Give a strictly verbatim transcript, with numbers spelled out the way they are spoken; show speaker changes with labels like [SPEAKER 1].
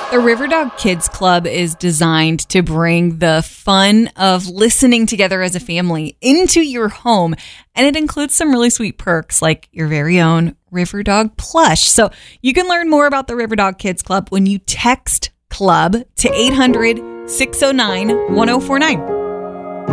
[SPEAKER 1] The Riverdog Kids Club is designed to bring the fun of listening together as a family into your home. And it includes some really sweet perks like your very own Riverdog plush. So you can learn more about the Riverdog Kids Club when you text club to eight hundred, six oh nine, one oh four nine.